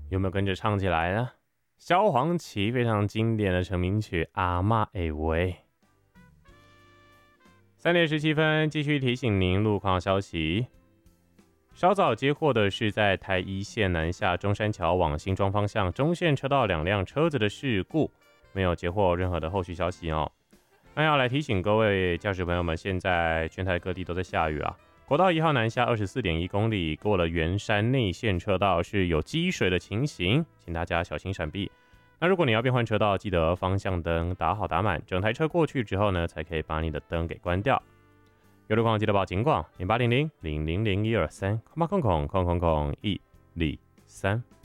有没有跟着唱起来呢？萧煌奇非常经典的成名曲《阿嬷的话》。3:17，继续提醒您路况消息。稍早接获的是在台一线南下中山桥往新庄方向中线车道2辆车子的事故，没有接获任何的后续消息哦。那要来提醒各位驾驶朋友们，现在全台各地都在下雨啊。国道1号南下24.1公里，过了圆山内线车道是有积水的情形，请大家小心闪避。那如果你要变换车道，记得方向灯打好打满，整台车过去之后呢，才可以把你的灯给关掉。有路况记得报警广0800000123，空空123。